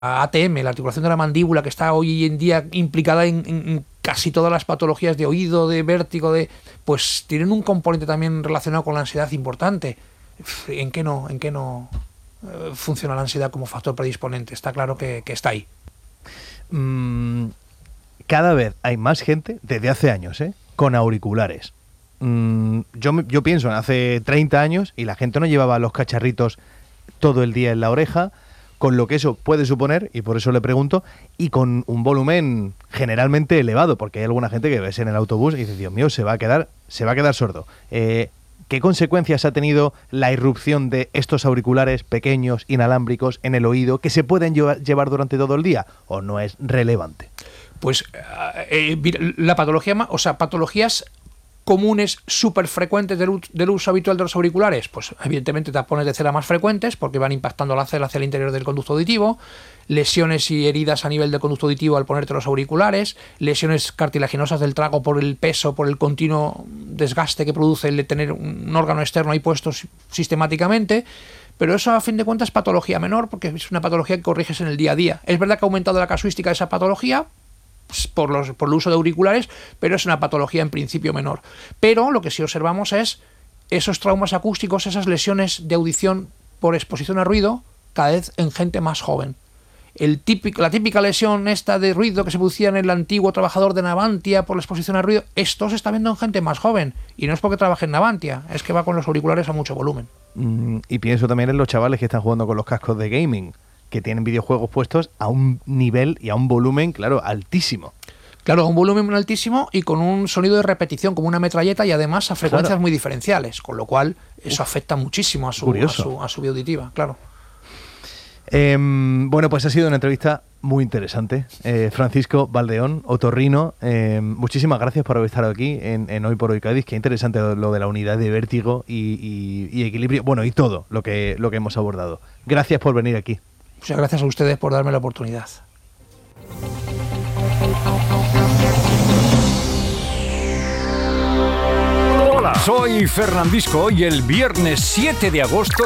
ATM, la articulación de la mandíbula, que está hoy en día implicada en casi todas las patologías de oído, de vértigo, pues tienen un componente también relacionado con la ansiedad importante. ¿En qué no funciona la ansiedad como factor predisponente? Está claro que está ahí. Cada vez hay más gente, desde hace años, con auriculares. Yo pienso en hace 30 años y la gente no llevaba los cacharritos todo el día en la oreja, con lo que eso puede suponer, y por eso le pregunto, y con un volumen generalmente elevado, porque hay alguna gente que ves en el autobús y dice, Dios mío, se va a quedar sordo. ¿Qué consecuencias ha tenido la irrupción de estos auriculares pequeños, inalámbricos, en el oído, que se pueden llevar durante todo el día, o no es relevante? Pues la patología, patologías comunes súper frecuentes del uso habitual de los auriculares, pues evidentemente tapones de cera más frecuentes porque van impactando la cera hacia el interior del conducto auditivo, lesiones y heridas a nivel del conducto auditivo al ponerte los auriculares, lesiones cartilaginosas del trago por el peso, por el continuo desgaste que produce el de tener un órgano externo ahí puesto sistemáticamente. Pero eso, a fin de cuentas, es patología menor porque es una patología que corriges en el día a día. Es verdad que ha aumentado la casuística de esa patología por el uso de auriculares, pero es una patología en principio menor. Pero lo que sí observamos es esos traumas acústicos, esas lesiones de audición por exposición a ruido, cada vez en gente más joven. La típica lesión esta de ruido que se producía en el antiguo trabajador de Navantia por la exposición a ruido, esto se está viendo en gente más joven. Y no es porque trabaje en Navantia, es que va con los auriculares a mucho volumen. Y pienso también en los chavales que están jugando con los cascos de gaming, que tienen videojuegos puestos a un nivel y a un volumen, claro, altísimo. Claro, un volumen altísimo y con un sonido de repetición como una metralleta y además a frecuencias muy diferenciales, con lo cual eso afecta muchísimo a su vida auditiva, claro. Bueno, pues ha sido una entrevista muy interesante. Francisco Valdeón, otorrino, muchísimas gracias por haber estado aquí en Hoy por Hoy Cádiz. Qué interesante lo de la unidad de vértigo y equilibrio, bueno, y todo lo que hemos abordado. Gracias por venir aquí. Muchas gracias a ustedes por darme la oportunidad. Hola, soy Fernandisco y el viernes 7 de agosto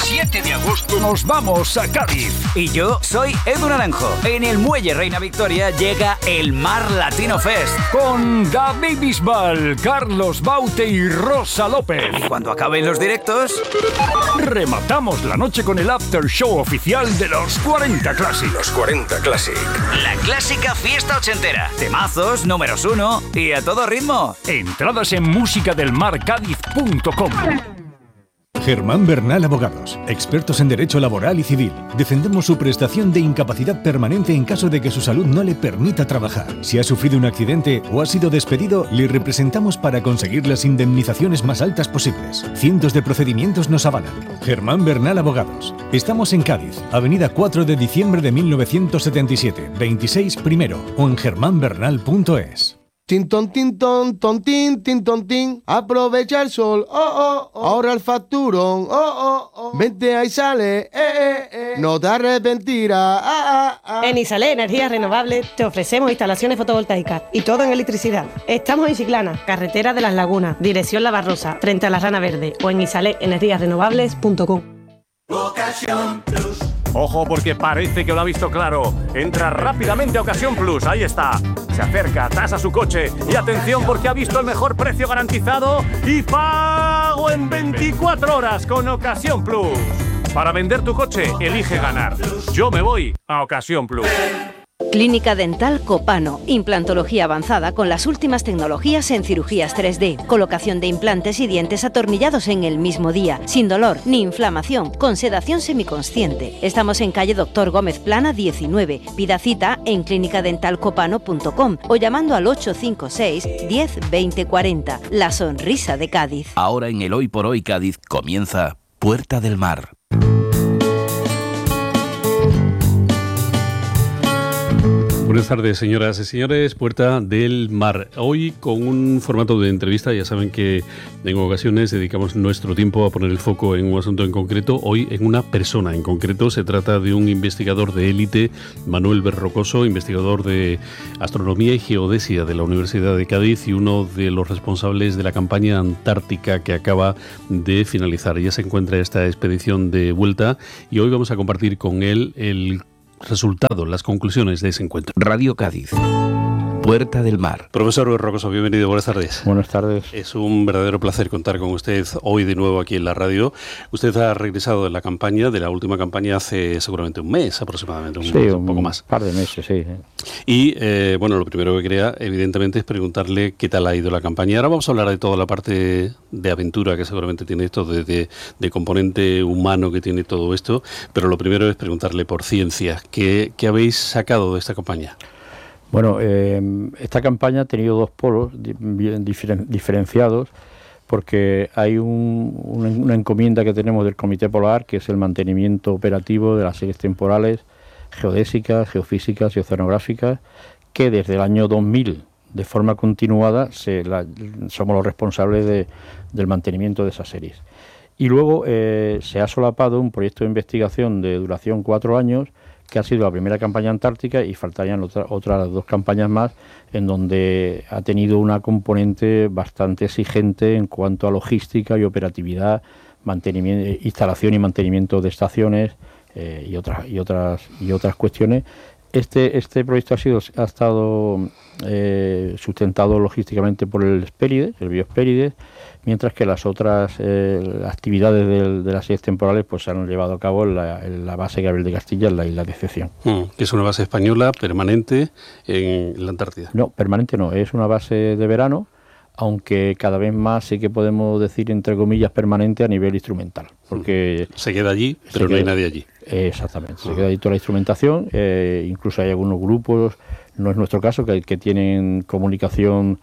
nos vamos a Cádiz. Y yo soy Edu Naranjo. En el Muelle Reina Victoria llega el Mar Latino Fest. Con David Bisbal, Carlos Baute y Rosa López. Y cuando acaben los directos, rematamos la noche con el after show oficial de los 40 Classic. Los 40 Classic. La clásica fiesta ochentera. Temazos, números 1 y a todo ritmo. Entradas en musicadelmarcadiz.com. Germán Bernal Abogados, expertos en derecho laboral y civil. Defendemos su prestación de incapacidad permanente en caso de que su salud no le permita trabajar. Si ha sufrido un accidente o ha sido despedido, le representamos para conseguir las indemnizaciones más altas posibles. Cientos de procedimientos nos avalan. Germán Bernal Abogados. Estamos en Cádiz, Avenida 4 de diciembre de 1977, 26 primero, o en germanbernal.es. Tintón, tintón, tontín, tintontín, aprovecha el sol, ahorra el facturón, vente ahí sale, no te arrepentirás. En Isalé Energías Renovables te ofrecemos instalaciones fotovoltaicas y todo en electricidad. Estamos en Chiclana, carretera de las Lagunas, dirección La Barrosa, frente a la Rana Verde, o en isaleenergiasrenovables.com. Ocasión Plus. Ojo, porque parece que lo ha visto claro. Entra rápidamente a Ocasión Plus, ahí está. Se acerca, tasa su coche y atención porque ha visto el mejor precio garantizado y pago en 24 horas con Ocasión Plus. Para vender tu coche, elige ganar. Yo me voy a Ocasión Plus. Clínica Dental Copano, implantología avanzada con las últimas tecnologías en cirugías 3D, colocación de implantes y dientes atornillados en el mismo día, sin dolor ni inflamación, con sedación semiconsciente. Estamos en calle Doctor Gómez Plana 19. Pida cita en clinicadentalcopano.com o llamando al 856 10 20 40. La sonrisa de Cádiz. Ahora en el Hoy por Hoy Cádiz comienza Puerta del Mar. Buenas tardes, señoras y señores. Puerta del Mar. Hoy con un formato de entrevista. Ya saben que en ocasiones dedicamos nuestro tiempo a poner el foco en un asunto en concreto. Hoy en una persona en concreto. Se trata de un investigador de élite, Manuel Berrocoso, investigador de astronomía y geodesia de la Universidad de Cádiz y uno de los responsables de la campaña antártica que acaba de finalizar. Ya se encuentra esta expedición de vuelta y hoy vamos a compartir con él el resultado, las conclusiones de ese encuentro. Radio Cádiz. Puerta del Mar. Profesor Ruiz Rocoso, bienvenido, buenas tardes. Buenas tardes. Es un verdadero placer contar con usted hoy de nuevo aquí en la radio. Usted ha regresado de la campaña, de la última campaña, hace seguramente un mes aproximadamente, un poco más. Un par de meses, sí. Y bueno, lo primero que quería, evidentemente, es preguntarle qué tal ha ido la campaña. Ahora vamos a hablar de toda la parte de aventura que seguramente tiene esto, de componente humano que tiene todo esto, pero lo primero es preguntarle por ciencia. ¿Qué habéis sacado de esta campaña? Bueno, esta campaña ha tenido dos polos bien diferenciados, porque hay una encomienda que tenemos del Comité Polar, que es el mantenimiento operativo de las series temporales geodésicas, geofísicas y oceanográficas, que desde el año 2000, de forma continuada, somos los responsables del mantenimiento de esas series. Y luego se ha solapado un proyecto de investigación de duración 4 años, que ha sido la primera campaña antártica, y faltarían otras 2 campañas más, en donde ha tenido una componente bastante exigente en cuanto a logística y operatividad, mantenimiento, instalación y mantenimiento de estaciones y otras cuestiones. Este proyecto ha estado sustentado logísticamente por el Hespérides, el Biohespérides, mientras que las otras actividades de las series temporales pues se han llevado a cabo en la base Gabriel de Castilla, en la isla de Excepción. Que es una base española permanente en la Antártida. No, permanente no, es una base de verano, aunque cada vez más sí que podemos decir, entre comillas, permanente a nivel instrumental. Porque se queda allí, pero no hay nadie allí. Exactamente, se queda allí toda la instrumentación, incluso hay algunos grupos, no es nuestro caso, que tienen comunicación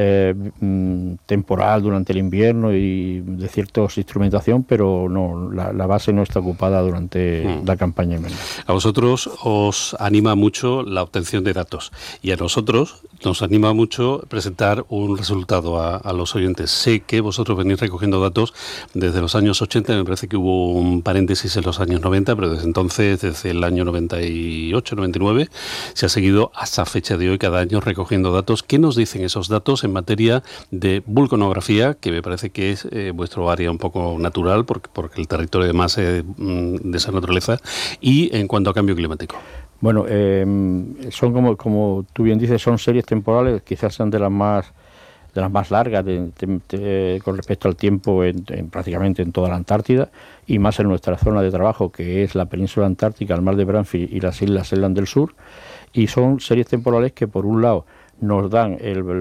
temporal durante el invierno y de cierta instrumentación, pero no, la base no está ocupada durante la campaña invernal. A vosotros os anima mucho la obtención de datos, y a nosotros nos anima mucho presentar un resultado a los oyentes. Sé que vosotros venís recogiendo datos desde los años 80, me parece que hubo un paréntesis en los años 90, pero desde entonces, desde el año 98, 99, se ha seguido hasta fecha de hoy cada año recogiendo datos. ¿Qué nos dicen esos datos en materia de vulcanografía, que me parece que es vuestro área un poco natural, porque el territorio además es de esa naturaleza, y en cuanto a cambio climático? Bueno, son como tú bien dices, son series temporales, quizás sean de las más largas con respecto al tiempo prácticamente en toda la Antártida, y más en nuestra zona de trabajo, que es la península antártica, el mar de Bransfield y las islas Shetland del Sur, y son series temporales que, por un lado, nos dan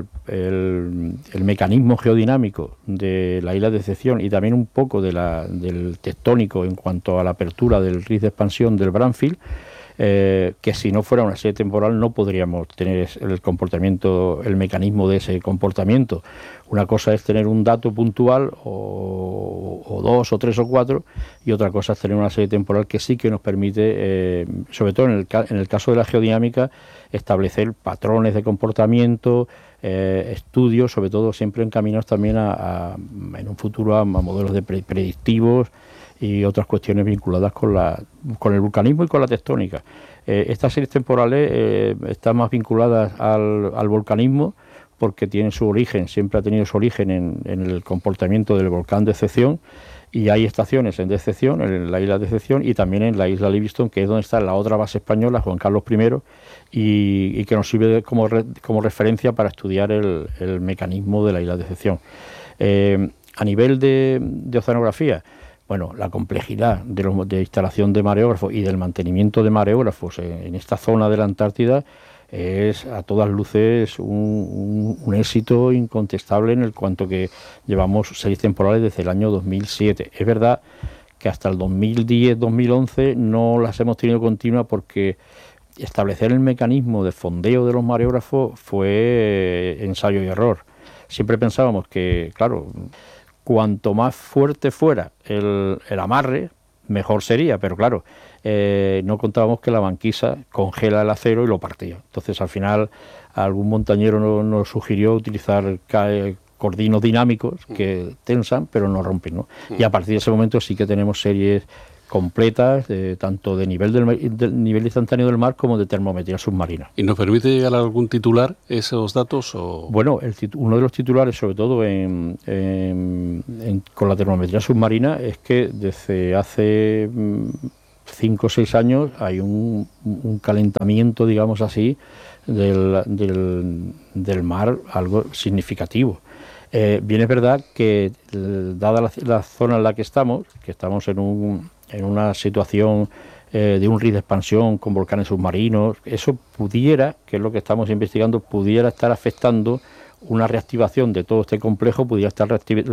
el mecanismo geodinámico de la isla de Excepción y también un poco del tectónico en cuanto a la apertura del rift de expansión del Bransfield, que si no fuera una serie temporal no podríamos tener el comportamiento, el mecanismo de ese comportamiento. Una cosa es tener un dato puntual o 2 o 3 o 4, y otra cosa es tener una serie temporal que sí que nos permite, sobre todo en el caso de la geodinámica, establecer patrones de comportamiento, estudios, sobre todo siempre encaminados también en un futuro a modelos predictivos y otras cuestiones vinculadas con el vulcanismo y con la tectónica. Estas series temporales están más vinculadas al volcanismo, porque tiene su origen, siempre ha tenido su origen en el comportamiento del volcán de Excepción, y hay estaciones en Decepción, en la isla de Excepción, y también en la isla Livingston, que es donde está la otra base española, Juan Carlos I, y que nos sirve como referencia para estudiar el mecanismo de la isla de Excepción. A nivel de oceanografía, bueno, la complejidad de instalación de mareógrafos y del mantenimiento de mareógrafos en esta zona de la Antártida es a todas luces un éxito incontestable, en el cuanto que llevamos series temporales desde el año 2007. Es verdad que hasta el 2010-2011 no las hemos tenido continuas, porque establecer el mecanismo de fondeo de los mareógrafos fue ensayo y error. Siempre pensábamos que, claro, cuanto más fuerte fuera el amarre, mejor sería, pero claro, no contábamos que la banquisa congela el acero y lo partía. Entonces, al final, algún montañero nos sugirió utilizar cordinos dinámicos que tensan, pero no rompen, ¿no? Y a partir de ese momento sí que tenemos series completas, tanto de nivel del nivel instantáneo del mar como de termometría submarina. ¿Y nos permite llegar a algún titular esos datos? Bueno, uno de los titulares, sobre todo con la termometría submarina, es que desde hace 5 o 6 años hay un calentamiento, digamos así, del mar, algo significativo. Bien es verdad que, dada la zona en la que estamos en una situación de un río de expansión con volcanes submarinos, eso pudiera, que es lo que estamos investigando, pudiera estar afectando una reactivación de todo este complejo, pudiera estar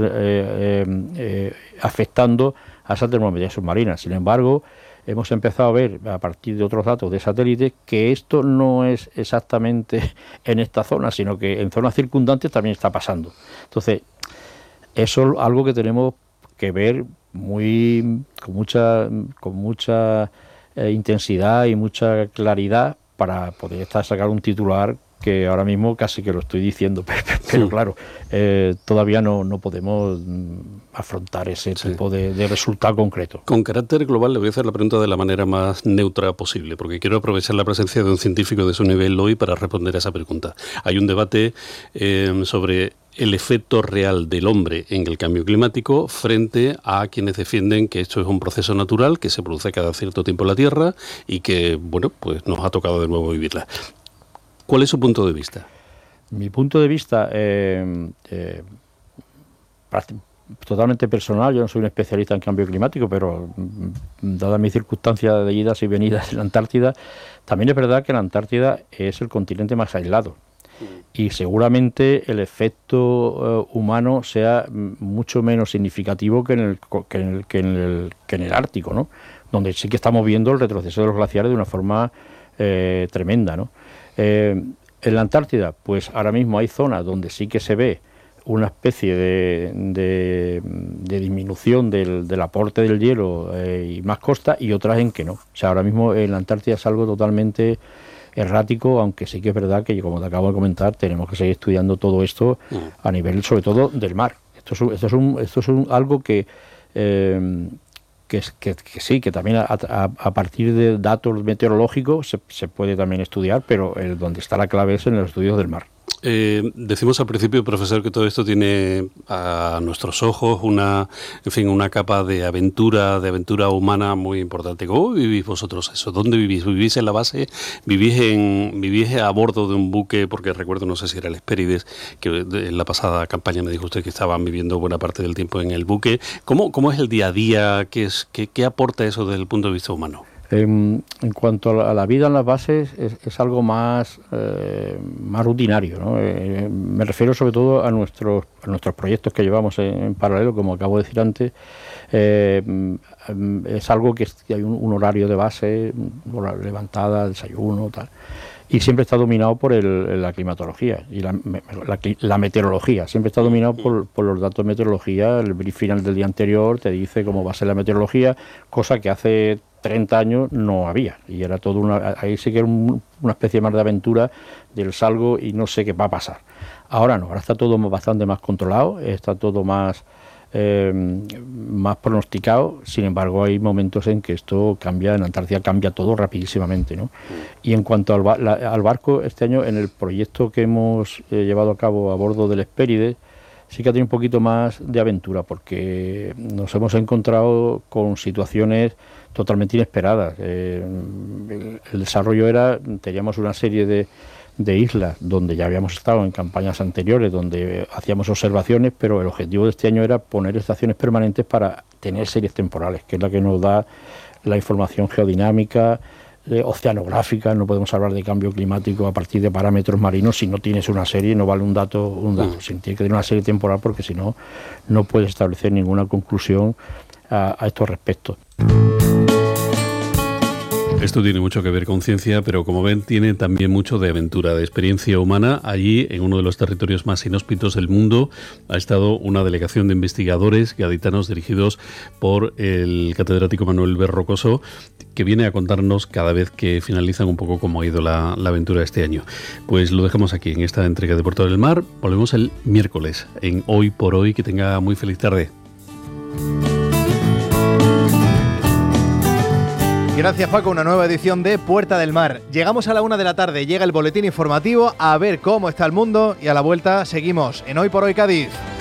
afectando a esa termometría submarina. Sin embargo, hemos empezado a ver, a partir de otros datos de satélites, que esto no es exactamente en esta zona, sino que en zonas circundantes también está pasando. Entonces, eso es algo que tenemos que ver con mucha intensidad y mucha claridad para poder sacar un titular que ahora mismo casi que lo estoy diciendo, pero claro, todavía no podemos afrontar ese tipo de resultado concreto. Con carácter global le voy a hacer la pregunta de la manera más neutra posible, porque quiero aprovechar la presencia de un científico de su nivel hoy para responder a esa pregunta. Hay un debate sobre el efecto real del hombre en el cambio climático frente a quienes defienden que esto es un proceso natural que se produce cada cierto tiempo en la Tierra y que, bueno, pues nos ha tocado de nuevo vivirla. ¿Cuál es su punto de vista? Mi punto de vista, totalmente personal, yo no soy un especialista en cambio climático, pero dadas mis circunstancias de idas y venidas en la Antártida, también es verdad que la Antártida es el continente más aislado. Y seguramente el efecto humano sea mucho menos significativo que en el Ártico, ¿no? Donde sí que estamos viendo el retroceso de los glaciares de una forma tremenda, ¿no? En la Antártida, pues ahora mismo hay zonas donde sí que se ve una especie de disminución del aporte del hielo y más costa, y otras en que no. O sea, ahora mismo en la Antártida es algo totalmente errático, aunque sí que es verdad que, como te acabo de comentar, tenemos que seguir estudiando todo esto a nivel, sobre todo, del mar. Esto es algo que sí, que también a partir de datos meteorológicos se puede también estudiar, pero donde está la clave es en los estudios del mar. Decimos al principio, profesor, que todo esto tiene a nuestros ojos una capa de aventura humana muy importante. ¿Cómo vivís vosotros eso? ¿Dónde vivís? ¿Vivís en la base? ¿Vivís a bordo de un buque? Porque recuerdo, no sé si era el Hespérides, que en la pasada campaña me dijo usted que estaban viviendo buena parte del tiempo en el buque. ¿Cómo es el día a día? ¿Qué aporta eso desde el punto de vista humano? En cuanto a la vida en las bases, es algo más rutinario, ¿no? Me refiero sobre todo a nuestros proyectos que llevamos en paralelo, como acabo de decir antes. Es algo que hay un horario de base, levantada, desayuno, tal. Y siempre está dominado por la climatología y la meteorología. Siempre está dominado por los datos de meteorología. El brief final del día anterior te dice cómo va a ser la meteorología, cosa que hace 30 años no había, y era todo ahí sí que era una especie más de aventura del salgo y no sé qué va a pasar. Ahora no, ahora está todo bastante más controlado, está todo más pronosticado. Sin embargo, hay momentos en que esto cambia, en Antártida cambia todo rapidísimamente, ¿no? Y en cuanto al barco, este año en el proyecto que hemos llevado a cabo a bordo del Hespérides, sí que ha tenido un poquito más de aventura, porque nos hemos encontrado con situaciones totalmente inesperadas. El desarrollo teníamos una serie de islas donde ya habíamos estado en campañas anteriores, donde hacíamos observaciones, pero el objetivo de este año era poner estaciones permanentes para tener series temporales, que es la que nos da la información geodinámica, oceanográfica. No podemos hablar de cambio climático a partir de parámetros marinos. Si no tienes una serie, no vale un dato. Tiene que tener una serie temporal, porque si no, no puedes establecer ninguna conclusión a estos respectos. Esto tiene mucho que ver con ciencia, pero como ven, tiene también mucho de aventura, de experiencia humana. Allí, en uno de los territorios más inhóspitos del mundo, ha estado una delegación de investigadores gaditanos dirigidos por el catedrático Manuel Berrocoso, que viene a contarnos cada vez que finalizan un poco cómo ha ido la aventura este año. Pues lo dejamos aquí en esta entrega de Puerta del Mar. Volvemos el miércoles en Hoy por Hoy. Que tenga muy feliz tarde. Gracias, Paco. Una nueva edición de Puerta del Mar. Llegamos a la 1 de la tarde, llega el boletín informativo, a ver cómo está el mundo, y a la vuelta seguimos en Hoy por Hoy Cádiz.